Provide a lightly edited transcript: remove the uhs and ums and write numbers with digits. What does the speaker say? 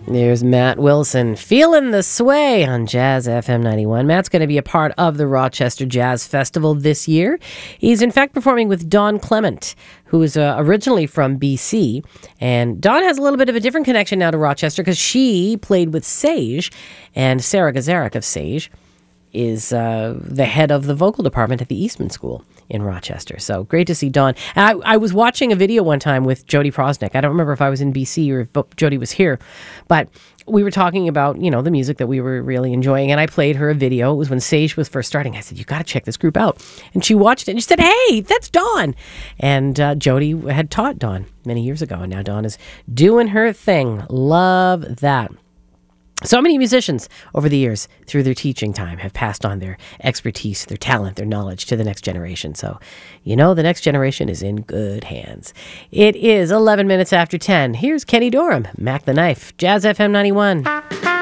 There's Matt Wilson, Feeling the Sway on Jazz FM 91. Matt's going to be a part of the Rochester Jazz Festival this year. He's in fact performing with Dawn Clement, who is originally from BC. And Dawn has a little bit of a different connection now to Rochester because she played with Sage, and Sarah Gazarek of Sage is the head of the vocal department at the Eastman School in Rochester. So great to see Dawn. And I was watching a video one time with Jody Prosnick. I don't remember if I was in BC or if Jody was here, but we were talking about, you know, the music that we were really enjoying, and I played her a video. It was when Sage was first starting. I said, you got to check this group out. And she watched it and she said, hey, that's Dawn. And Jody had taught Dawn many years ago, and now Dawn is doing her thing. Love that. So many musicians over the years, through their teaching time, have passed on their expertise, their talent, their knowledge to the next generation. So, you know, the next generation is in good hands. It is 11 minutes after 10. Here's Kenny Dorham, Mac the Knife, Jazz FM 91.